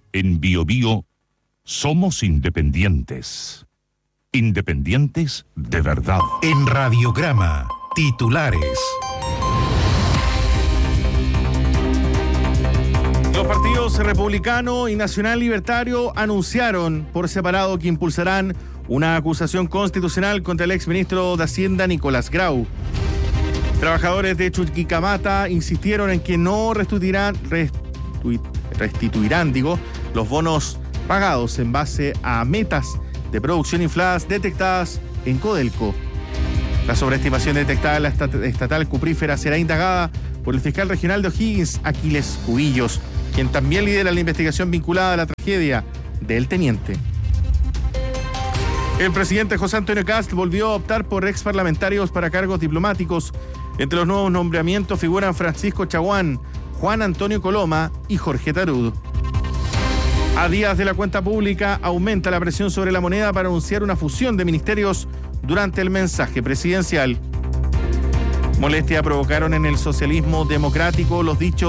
En Bio Bio somos independientes. Independientes de verdad. En Radiograma, titulares. Los partidos republicano y nacional libertario anunciaron por separado que impulsarán una acusación constitucional contra el exministro de Hacienda Nicolás Grau. Trabajadores de Chuquicamata insistieron en que no restituirán los bonos pagados en base a metas de producción infladas detectadas en Codelco. La sobreestimación detectada en la estatal cuprífera será indagada por el fiscal regional de O'Higgins, Aquiles Cubillos, quien también lidera la investigación vinculada a la tragedia del teniente. El presidente José Antonio Kast volvió a optar por exparlamentarios para cargos diplomáticos. Entre los nuevos nombramientos figuran Francisco Chaguán, Juan Antonio Coloma y Jorge Tarud. A días de la cuenta pública, aumenta la presión sobre la moneda para anunciar una fusión de ministerios durante el mensaje presidencial. Molestia provocaron en el socialismo democrático los dichos